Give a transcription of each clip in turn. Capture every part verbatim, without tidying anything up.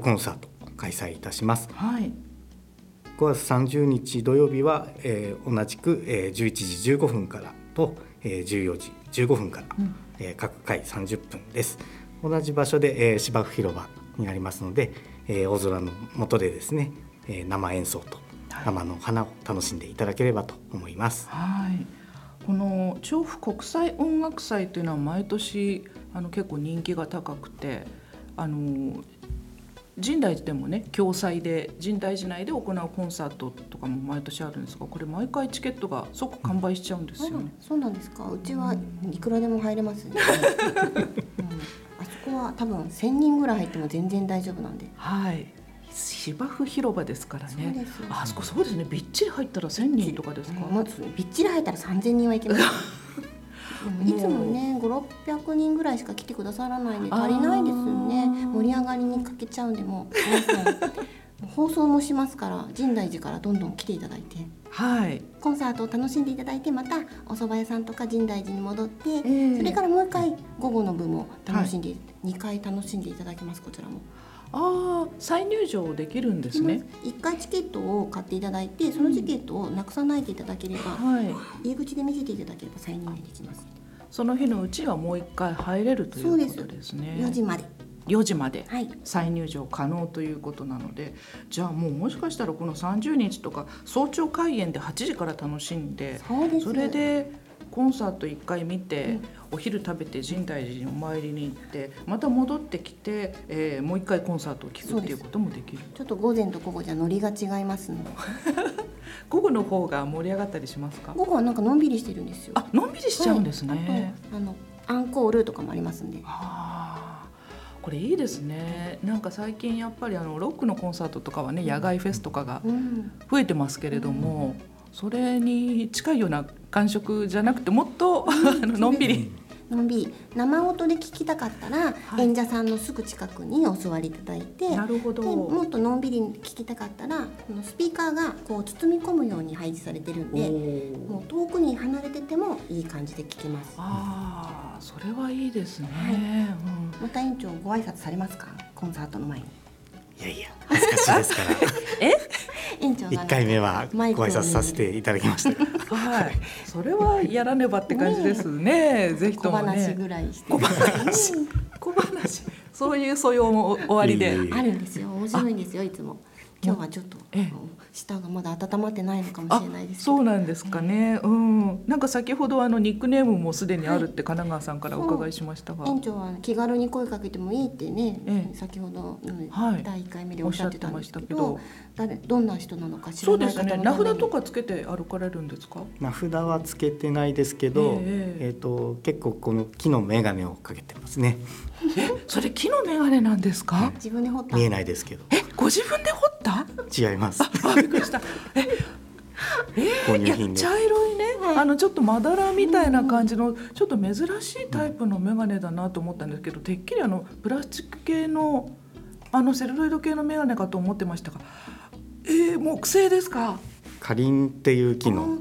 コンサートを開催いたします。 はい、 ごがつさんじゅうにち土曜日は、えー、同じく、えー、じゅういちじじゅうごふんからと、えー、じゅうよじじゅうごふんから、うんえー、各回さんじゅっぷんです。同じ場所で、えー、芝生広場になりますので、えー、大空の下でですね、えー、生演奏と生の花を楽しんでいただければと思います。 はい、この調布国際音楽祭というのは毎年あの結構人気が高くて、あの深大寺でもね共催で深大寺内で行うコンサートとかも毎年あるんですが、これ毎回チケットが即完売しちゃうんですよね。うん、 そうなんですか。うちはいくらでも入れますね。うん、あそこは多分せんにんぐらい入っても全然大丈夫なんで。 はい、芝生広場ですからね。 そうです。 あそこそうですね。びっちり入ったらせんにんとかですか。 まずびっちり入ったらさんぜんにんはいけます。いつもねごひゃくろっぴゃくにんぐらいしか来てくださらないんで足りないですよね。盛り上がりに欠けちゃうんで、もう皆さん放送もしますから深大寺からどんどん来ていただいて、 はい、 コンサートを楽しんでいただいて、またお蕎麦屋さんとか深大寺に戻って、えー、それからもう一回午後の部も楽しんで、はい、にかい楽しんでいただけます。こちらもあ再入場できるんですね。 いっかいチケットを買っていただいて、そのチケットをなくさないでいただければ、うんはい、入り口で見せていただければ再入園できます。 その日のうちはもういっかい入れるということですね。 よじまでよじまで再入場可能ということなので、はい、じゃあもうもしかしたらこのさんじゅうにちとか早朝開演ではちじから楽しんで、 そうです。 それでコンサートいっかい見て、うん、お昼食べて深大寺にお参りに行ってまた戻ってきて、えー、もういっかいコンサートを聴くっていうこともできる。 ちょっと午前と午後じゃノリが違いますので午後の方が盛り上がったりしますか。 午後はなんかのんびりしてるんですよ。 あ、のんびりしちゃうんですね。 はい、あとあのアンコールとかもありますんで。 あ、これいいですね。なんか最近やっぱりあのロックのコンサートとかはね、うん、野外フェスとかが増えてますけれども、うん、それに近いような感触じゃなくてもっと、うん、のんびりのんびり生音で聞きたかったら、はい、演者さんのすぐ近くにお座りいただいて、 なるほど。 でもっとのんびり聞きたかったらスピーカーがこう包み込むように配置されてるんで、もう遠くに離れててもいい感じで聞けます。 ああ、それはいいですね。はい、うん、 また園長ご挨拶されますか、コンサートの前に。 いやいや恥ずかしいですからえ園長いっかいめはご挨拶させていただきましたはい、それはやらねばって感じですね。ぜひともね、 小話ぐらいして小話小話そういう素養も終わりであるんですよ。面白いんですよ。いつも今日はちょっと舌がまだ温まってないのかもしれないですけど。 そうなんですかね、うん、なんか先ほどあのニックネームもすでにあるって神奈川さんからお伺いしましたが、 はい、園長は気軽に声かけてもいいってね、ええ、先ほど、うん、はい、だいいっかいめでおっしゃってたんですけど、誰どんな人なのか知らない方のために。 そうですね、名札とかつけて歩かれるんですか。 名札はつけてないですけど、えーえー、と結構この木の眼鏡をかけてますね。 え、それ木の眼鏡なんですか。 自分で彫った。 見えないですけど。 え、ご自分で彫った。 違います。 あ、びっくりした。ええー、いや茶色いね、はい、あのちょっとまだらみたいな感じの、うん、ちょっと珍しいタイプの眼鏡だなと思ったんですけど、てっきりあのプラスチック系のあのセルロイド系の眼鏡かと思ってましたが、えー、木製ですか。 カリンっていう木の、はい、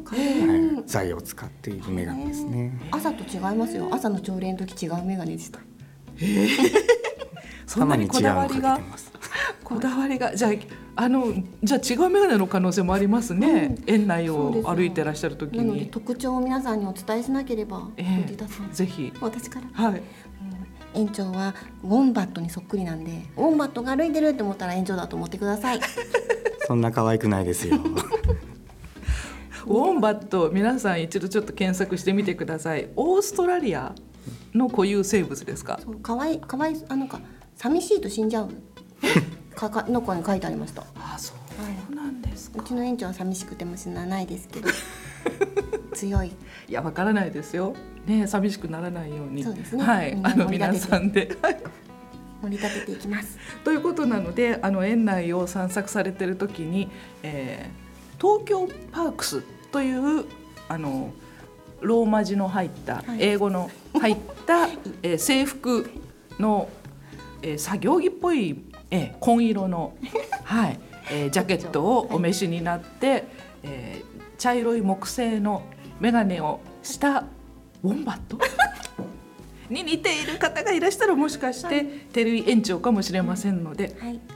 材を使っている眼鏡ですね。 朝と違いますよ。朝の朝礼の時違う眼鏡でした。 えー、そんなにこだわりがこだわりがじゃああのじゃあ違う眼鏡の可能性もありますね、うん、園内を歩いてらっしゃる時に。 なので特徴を皆さんにお伝えしなければ、 えー、 藤田さんぜひ私から、 はい、 うん、園長はウォンバットにそっくりなんで、ウォンバットが歩いてるって思ったら園長だと思ってくださいそんな可愛くないですよウォンバット、皆さん一度ちょっと検索してみてください。オーストラリアの固有生物ですか。 そうかわいかわいあなんか寂しいと死んじゃうかかの子に書いてありました。 あ、そうなんですか。 うちの園長は寂しくても死なないですけど強い。 いや、わからないですよ、ね、寂しくならないように。 そうですね、 はい、あの皆さんで盛り立てていきますということなので、あの園内を散策されている時に、えー、東京パークスというあのローマ字の入った、はい、英語の入った、えー、制服の、えー、作業着っぽい、えー、紺色の、はいえー、ジャケットをお召しになって、はい、えー、茶色い木製の眼鏡をしたウォンバットに似ている方がいらしたら、もしかして照井園長かもしれませんので、 はい、